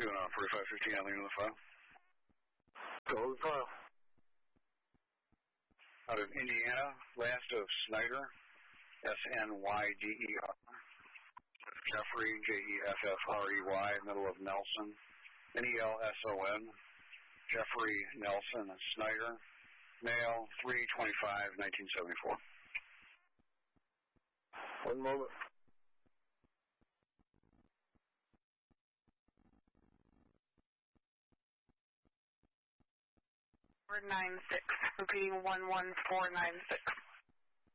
Doing on 4515 on the file. Go to the file. Out of Indiana, last of Snyder, S-N-Y-D-E-R. Jeffrey, J-E-F-F-R-E-Y, middle of Nelson, N-E-L-S-O-N. Jeffrey Nelson Snyder, male, 3/25/1974. One moment. 496, repeating 11496.